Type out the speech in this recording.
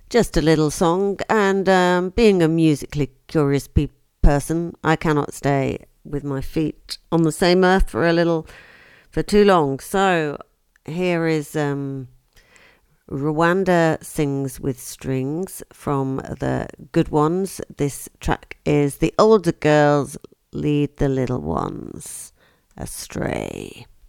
Just a little song, and being a musically curious person, I cannot stay with my feet on the same earth for too long. So here is Rwanda Sings with Strings from the Good Ones. This track is The Older Girls Lead the Little Ones Astray.